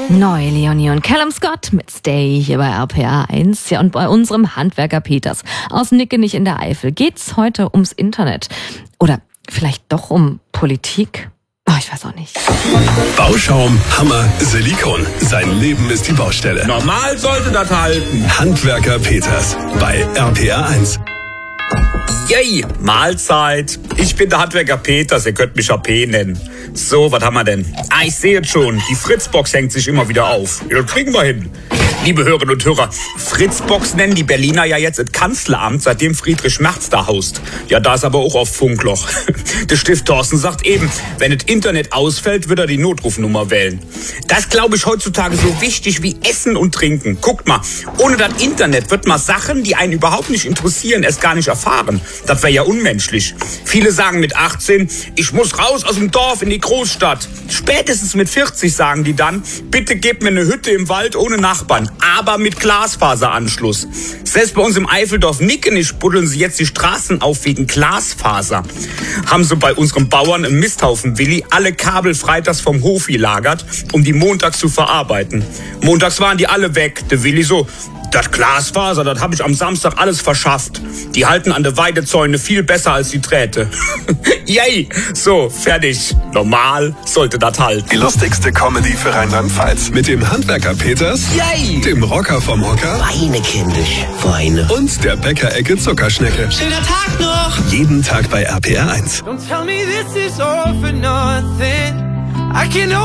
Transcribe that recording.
Neu Leonie und Callum Scott mit Stay hier bei RPA 1. Ja, und bei unserem Handwerker Peters aus Nickenich in der Eifel geht's heute ums Internet. Oder vielleicht doch um Politik? Oh, ich weiß auch nicht. Bauschaum, Hammer, Silikon. Sein Leben ist die Baustelle. Normal sollte das halten. Handwerker Peters bei RPA 1. Yay, Mahlzeit. Ich bin der Handwerker Peters, ihr könnt mich AP nennen. So, was haben wir denn? Ich sehe es schon, die Fritzbox hängt sich immer wieder auf. Ja, das kriegen wir hin. Liebe Hörerinnen und Hörer, Fritzbox nennen die Berliner ja jetzt das Kanzleramt, seitdem Friedrich Merz da haust. Ja, da ist aber auch auf Funkloch. Der Stift Thorsten sagt eben, wenn das Internet ausfällt, wird er die Notrufnummer wählen. Das glaube ich heutzutage so wichtig wie Essen und Trinken. Guckt mal, ohne das Internet wird man Sachen, die einen überhaupt nicht interessieren, erst gar nicht erfahren. Das wäre ja unmenschlich. Viele sagen mit 18, ich muss raus aus dem Dorf in die Großstadt. Spätestens mit 40 sagen die dann, bitte gebt mir eine Hütte im Wald ohne Nachbarn, aber mit Glasfaseranschluss. Selbst bei uns im Eifeldorf Nickenich buddeln sie jetzt die Straßen auf wegen Glasfaser. Haben sie bei unserem Bauern im Misthaufen Willi alle Kabel freitags vom Hof gelagert, um die montags zu verarbeiten. Montags waren die alle weg. Der Willi so, das Glasfaser, das habe ich am Samstag alles verschafft. Die halten an der Weidezäune viel besser als die Drähte. Yay! So, fertig. Normal sollte das halten. Die lustigste Comedy für Rheinland-Pfalz. Mit dem Handwerker Peters, Yay! dem Rocker vom Hocker Weine, kindisch, Weine. und der Bäckerecke Zuckerschnecke. Schöner Tag noch! Jeden Tag bei RPA 1. Don't tell me this is all for nothing. I can